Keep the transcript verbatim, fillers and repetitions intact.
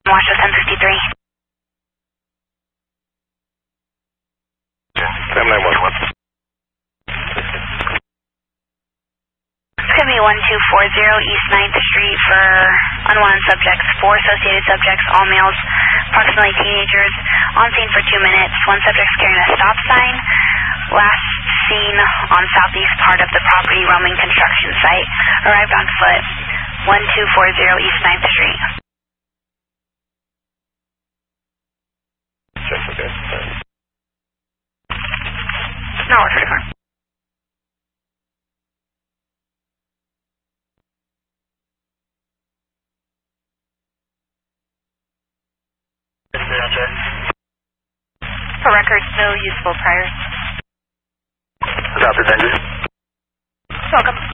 Washoe ten fifty-three. seven nine one one. It's going to be one two four zero East ninth Street for unwanted subjects, four associated subjects, all males, approximately teenagers, on scene for two minutes. One subject's carrying a stop sign. Last seen on southeast part of the property roaming construction site. Arrived on foot. one two four zero East ninth Street. Check for this. No, we're pretty far. For records, no useful priors. Copy, thank you. Welcome.